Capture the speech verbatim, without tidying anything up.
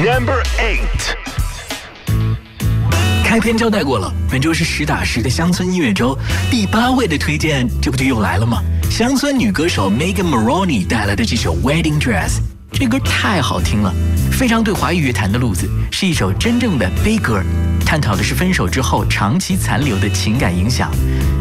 Number eight。 开篇交代过了，本周是实打实的乡村音乐周，第八位的推荐，这不就又来了吗？乡村女歌手 Megan Moroney 带来的这首 Wedding Dress， 这歌太好听了，非常对华语乐坛的路子，是一首真正的悲歌，探讨的是分手之后长期残留的情感影响。